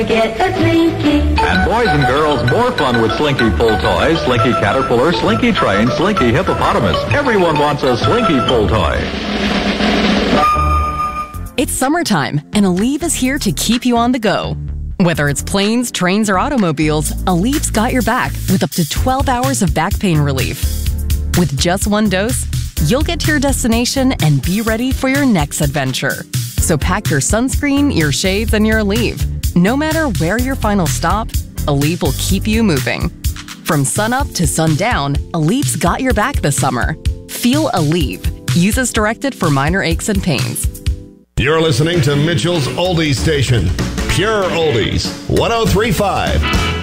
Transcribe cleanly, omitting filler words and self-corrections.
Get a Slinky. And boys and girls, more fun with Slinky pull toys. Slinky Caterpillar, Slinky Train, Slinky Hippopotamus. Everyone wants a Slinky pull toy. It's summertime, and Aleve is here to keep you on the go. Whether it's planes, trains, or automobiles, Aleve's got your back with up to 12 hours of back pain relief. With just one dose, you'll get to your destination and be ready for your next adventure. So pack your sunscreen, your shades, and your Aleve. No matter where your final stop, Aleve will keep you moving. From sunup to sundown, Aleve's got your back this summer. Feel Aleve. Use as directed for minor aches and pains. You're listening to Mitchell's Oldies Station. Pure Oldies, 103.5.